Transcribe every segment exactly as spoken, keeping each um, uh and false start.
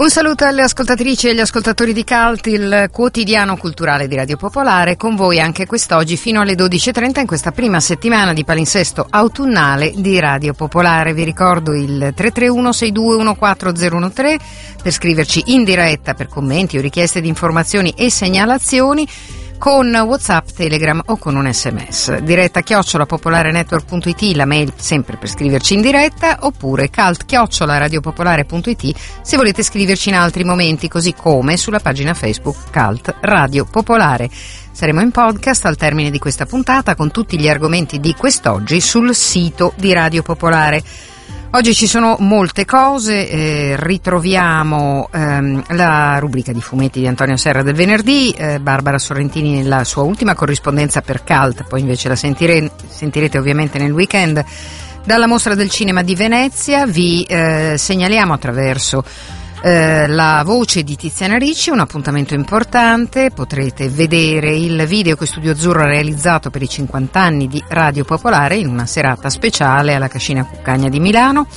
Un saluto alle ascoltatrici e agli ascoltatori di Cult, il quotidiano culturale di Radio Popolare, con voi anche quest'oggi fino alle dodici e trenta in questa prima settimana di palinsesto autunnale di Radio Popolare. Vi ricordo il tre tre uno sei due uno quattro zero uno tre per scriverci in diretta per commenti o richieste di informazioni e segnalazioni, con WhatsApp, Telegram o con un sms. Diretta chiocciola popolarenetwork punto it, la mail sempre per scriverci in diretta, oppure cult chiocciola radiopopolare punto it se volete scriverci in altri momenti, così come sulla pagina Facebook Cult Radio Popolare. Saremo in podcast al termine di questa puntata con tutti gli argomenti di quest'oggi sul sito di Radio Popolare. Oggi ci sono molte cose, eh, ritroviamo ehm, la rubrica di fumetti di Antonio Serra del venerdì, eh, Barbara Sorrentini nella sua ultima corrispondenza per Cult, poi invece la sentire, sentirete ovviamente nel weekend. Dalla Mostra del Cinema di Venezia vi eh, segnaliamo attraverso eh, la voce di Tiziana Ricci un appuntamento importante. Potrete vedere il video che Studio Azzurro ha realizzato per i cinquanta anni di Radio Popolare in una serata speciale alla Cascina Cuccagna di Milano.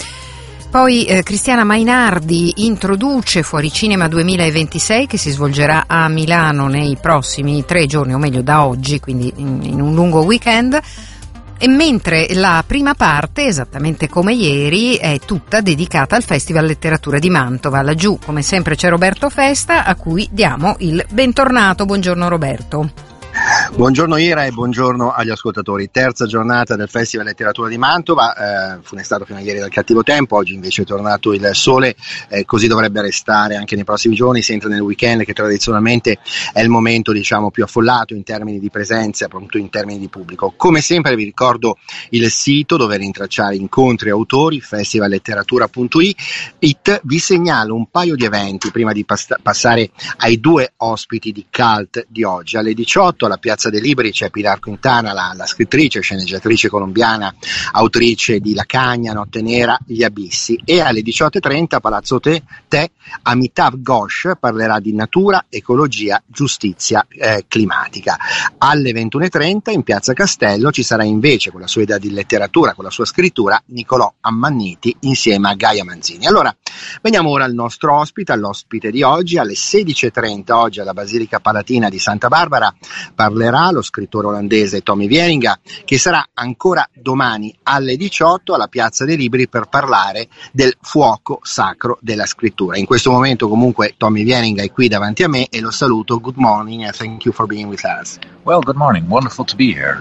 Poi eh, Cristiana Mainardi introduce Fuori Cinema duemilaventisei, che si svolgerà a Milano nei prossimi tre giorni, o meglio da oggi, quindi in, in un lungo weekend. E mentre la prima parte, esattamente come ieri, è tutta dedicata al Festival Letteratura di Mantova. Laggiù, come sempre, c'è Roberto Festa, a cui diamo il bentornato. Buongiorno Roberto. Buongiorno Ira e buongiorno agli ascoltatori. Terza giornata del Festival Letteratura di Mantova, eh, funestato fino a ieri dal cattivo tempo, oggi invece è tornato il sole, eh, così dovrebbe restare anche nei prossimi giorni. Si entra nel weekend, che tradizionalmente è il momento, diciamo, più affollato in termini di presenze, appunto in termini di pubblico. Come sempre vi ricordo il sito dove rintracciare incontri e autori, festival letteratura punto it. Vi segnalo un paio di eventi prima di pass- passare ai due ospiti di Cult di oggi. Alle diciotto alla Piazza dei Libri c'è Pilar Quintana, la, la scrittrice, sceneggiatrice colombiana, autrice di La Cagna, Notte Nera, Gli Abissi, e alle diciotto e trenta a Palazzo Te, Te Amitav Ghosh parlerà di natura, ecologia, giustizia eh, climatica. Alle ventuno e trenta in Piazza Castello ci sarà invece, con la sua idea di letteratura, con la sua scrittura, Nicolò Ammanniti insieme a Gaia Manzini. Allora, veniamo ora al nostro ospite, all'ospite di oggi. Alle sedici e trenta oggi alla Basilica Palatina di Santa Barbara parlerà lo scrittore olandese Tommy Wieringa, che sarà ancora domani alle diciotto alla Piazza dei Libri per parlare del fuoco sacro della scrittura. In questo momento comunque Tommy Wieringa è qui davanti a me e lo saluto. Good morning and thank you for being with us. Well, good morning, wonderful to be here.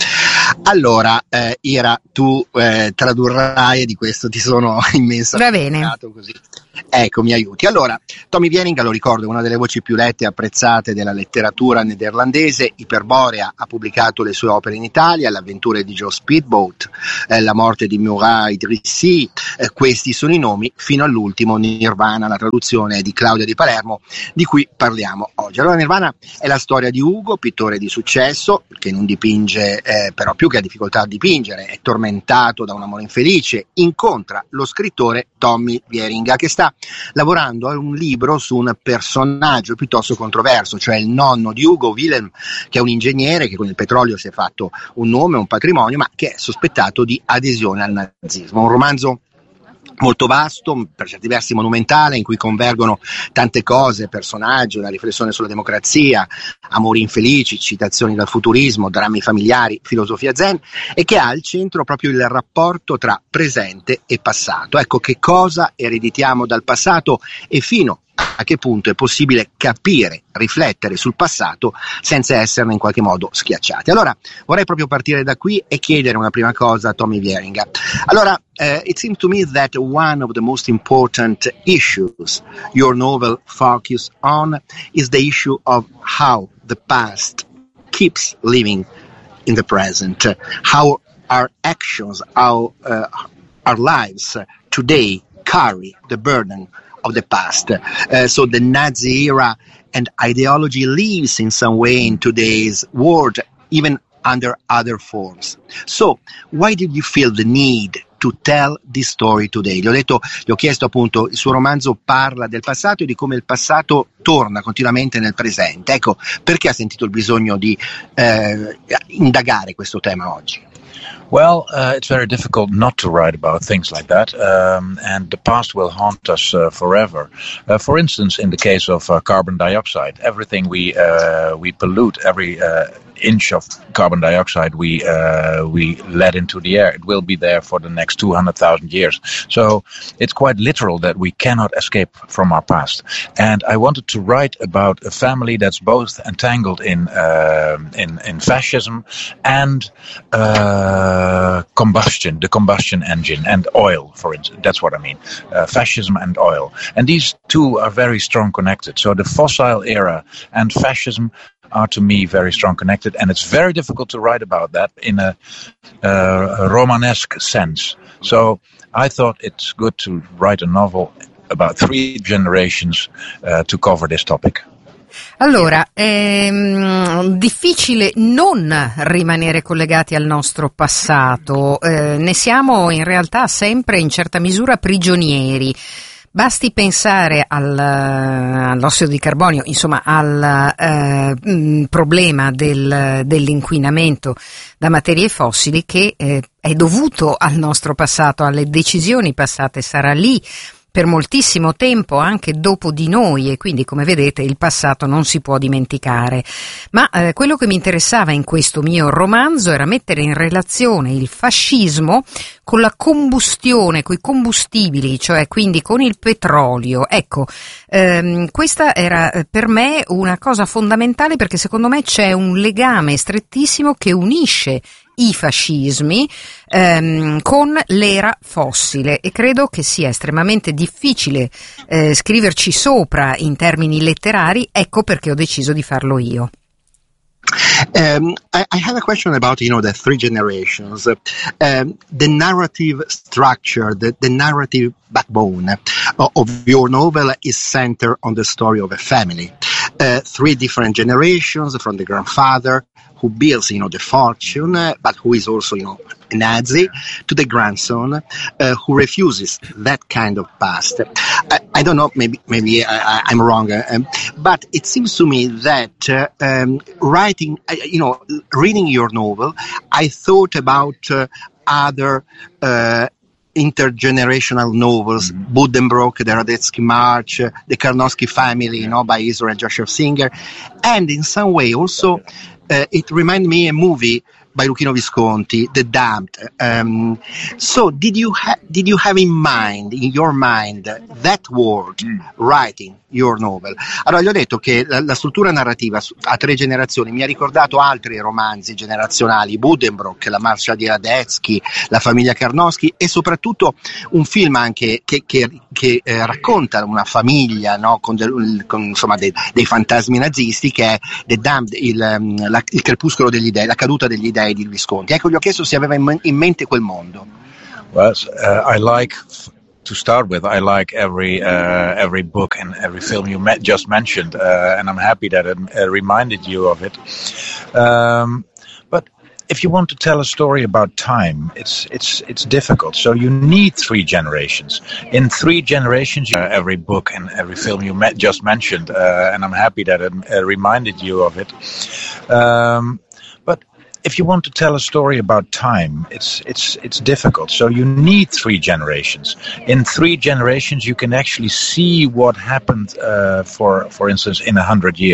Allora, eh, Ira, tu eh, tradurrai, e di questo ti sono immensamente Va bene. così. Ecco, mi aiuti. Allora, Tommy Wieringa, lo ricordo, è una delle voci più lette e apprezzate della letteratura nederlandese. Iperborea ha pubblicato le sue opere in Italia, Le avventure di Joe Speedboat, eh, La morte di Murat Idrissi, eh, questi sono i nomi, fino all'ultimo Nirvana, la traduzione di Claudia Di Palermo, di cui parliamo oggi. Allora, Nirvana è la storia di Ugo, pittore di successo, che non dipinge, eh, però più che ha difficoltà a dipingere, è tormentato da un amore infelice, incontra lo scrittore Tommy Wieringa, che sta lavorando a un libro su un personaggio piuttosto controverso, cioè il nonno di Ugo, Wilhelm, che è un ingegnere che con il petrolio si è fatto un nome, un patrimonio, ma che è sospettato di adesione al nazismo. Un romanzo molto vasto, per certi versi monumentale, in cui convergono tante cose, personaggi, una riflessione sulla democrazia, amori infelici, citazioni dal futurismo, drammi familiari, filosofia zen, e che ha al centro proprio il rapporto tra presente e passato. Ecco, che cosa ereditiamo dal passato e fino a che punto è possibile capire, riflettere sul passato senza esserne in qualche modo schiacciati. Allora vorrei proprio partire da qui e chiedere una prima cosa a Tommy Wieringa. Allora, uh, it seems to me that one of the most important issues your novel focuses on is the issue of how the past keeps living in the present, how our actions, how uh, our lives today carry the burden of the past. Uh, so the Nazi era and ideology lives in some way in today's world, even under other forms. So why did you feel the need to tell this story today? Gli ho detto, gli ho chiesto appunto, il suo romanzo parla del passato e di come il passato torna continuamente nel presente. Ecco, perché ha sentito il bisogno di eh, indagare questo tema oggi? Well, uh, it's very difficult not to write about things like that, um, and the past will haunt us uh, forever. Uh, for instance, in the case of uh, carbon dioxide, everything we uh, we pollute, every uh, inch of carbon dioxide we uh, we let into the air, it will be there for the next two hundred thousand years. So it's quite literal that we cannot escape from our past. And I wanted to write about a family that's both entangled in uh, in, in fascism and uh, combustion, the combustion engine, and oil, for instance. That's what I mean. Uh, fascism and oil. And these two are very strong connected. So the fossil era and fascism are to me very strong connected, and it's very difficult to write about that in a, uh, a Romanesque sense. So I thought it's good to write a novel about three generations uh, to cover this topic. Allora, è mm, difficile non rimanere collegati al nostro passato, eh, ne siamo in realtà sempre in certa misura prigionieri. Basti pensare al, all'ossido di carbonio, insomma al eh, mh, problema del, dell'inquinamento da materie fossili che eh, è dovuto al nostro passato, alle decisioni passate, sarà lì per moltissimo tempo anche dopo di noi, e quindi, come vedete, il passato non si può dimenticare. Ma eh, quello che mi interessava in questo mio romanzo era mettere in relazione il fascismo con la combustione, coi combustibili, cioè quindi con il petrolio. Ecco, ehm, questa era per me una cosa fondamentale, perché secondo me c'è un legame strettissimo che unisce i fascismi ehm, con l'era fossile, e credo che sia estremamente difficile eh, scriverci sopra in termini letterari. Ecco perché ho deciso di farlo io. Um, I, I have a question about, you know, the three generations, um, the narrative structure, the, the narrative backbone of, of your novel is centered on the story of a family. Uh, three different generations, from the grandfather who builds, you know, the fortune, uh, but who is also, you know, a Nazi, to the grandson uh, who refuses that kind of past. I, I don't know, maybe maybe I, I'm wrong, uh, um, but it seems to me that uh, um, writing, uh, you know, reading your novel, I thought about uh, other uh, intergenerational novels, mm-hmm. Buddenbrook, the Radetzky March, uh, the Karnowski Family, you know, by Israel Joshua Singer, and in some way also uh, it reminded me a movie by Luchino Visconti, The Damned. Um, so did you ha- did you have in mind, in your mind, that word mm. writing your novel? Allora, gli ho detto che la, la struttura narrativa a tre generazioni mi ha ricordato altri romanzi generazionali, Buddenbrook, La Marcia di Radetzky, La famiglia Karnowski, e soprattutto un film anche che, che, che eh, racconta una famiglia, no, con, del, con insomma dei, dei fantasmi nazisti, che è The Damned, il, la, il crepuscolo degli dei, la caduta degli dei di Visconti. Ecco, gli ho chiesto se aveva in mente quel mondo. Well, uh, I like, to start with, I like every uh, every book and every film you met, just mentioned, uh, and I'm happy that it uh, reminded you of it. Um, but if you want to tell a story about time, it's it's it's difficult. So you need three generations. In three generations, you, uh, every book and every film you met, just mentioned, uh, and I'm happy that it uh, reminded you of it. Um, but if you want to tell a story about time, it's it's it's difficult. So you need three generations. In three generations, you can actually see what happened, uh, for for instance, in a hundred years.